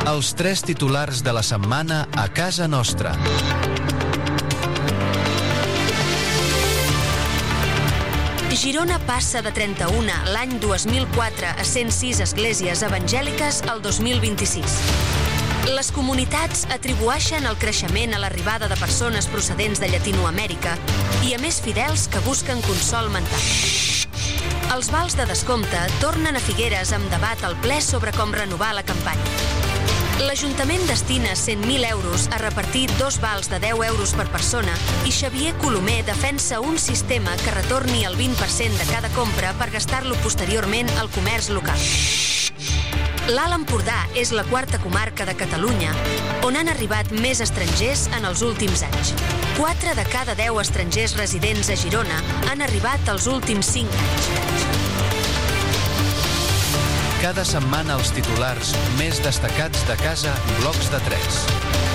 Els 3 titulars de la setmana a casa nostra. Girona passa de 31 l'any 2004 a 106 esglésies evangèliques al 2026. Les comunitats atribueixen el creixement a l'arribada de persones procedents de Llatinoamèrica i a més fidels que busquen consol mental. Els vals de descompte tornen a Figueres amb debat al ple sobre com renovar la campanya. L'Ajuntament destina 100.000 euros a repartir 2 vals de 10 euros per persona i Xavier Colomer defensa un sistema que retorni el 20% de cada compra per gastar-lo posteriorment al comerç local. L'Alt Empordà és la 4a comarca de Catalunya on han arribat més estrangers en els últims anys. 4 de cada 10 estrangers residents a Girona han arribat els últims 5 anys. Cada setmana els titulars més destacats de casa Blocs de 3.